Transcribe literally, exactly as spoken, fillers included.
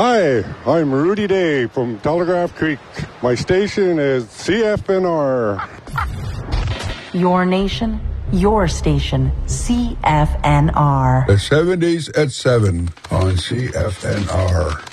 Hi, I'm Rudy Day from Telegraph Creek. My station is C F N R. Your nation, your station, C F N R. The seventies at seven on C F N R.